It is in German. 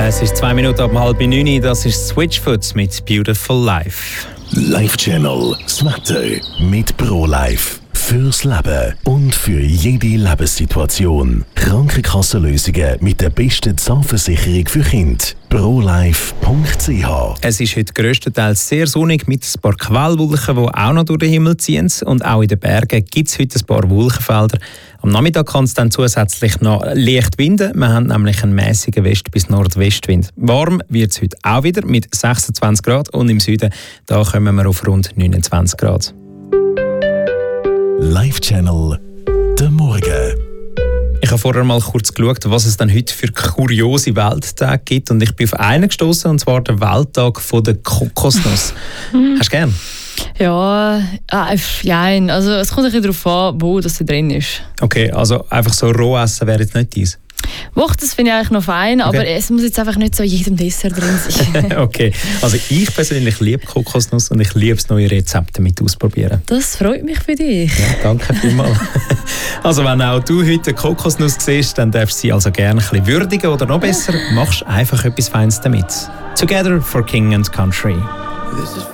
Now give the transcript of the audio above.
Es ist 2 Minuten ab 8:30. Das ist Switchfoot mit Beautiful Life. Live Channel, das Wetter mit ProLife. Fürs Leben und für jede Lebenssituation. Krankenkassenlösungen mit der besten Zahnversicherung für Kinder. ProLife.ch. Es ist heute grösstenteils sehr sonnig mit ein paar Quellwolken, die auch noch durch den Himmel ziehen. Und auch in den Bergen gibt es heute ein paar Wolkenfelder. Am Nachmittag kann es dann zusätzlich noch leicht winden. Wir haben nämlich einen mäßigen West- bis Nordwestwind. Warm wird es heute auch wieder mit 26 Grad und im Süden da kommen wir auf rund 29 Grad. Live Channel, der Morgen. Ich habe vorher mal kurz geschaut, was es dann heute für kuriose Welttage gibt. Und ich bin auf einen gestoßen, und zwar den Welttag der Kokosnuss. Hast du gern? Ja, also es kommt ein bisschen darauf an, wo das drin ist. Okay, also einfach so roh essen wäre jetzt nicht deins? Doch, das finde ich eigentlich noch fein, aber es muss jetzt einfach nicht so in jedem Dessert drin sein. Okay, also ich persönlich liebe Kokosnuss und ich liebe es, neue Rezepte damit ausprobieren. Das freut mich für dich. Ja, danke vielmals. Also wenn auch du heute eine Kokosnuss siehst, dann darfst du sie also gerne ein bisschen würdigen oder noch besser, machst einfach etwas Feines damit. Together for King and Country.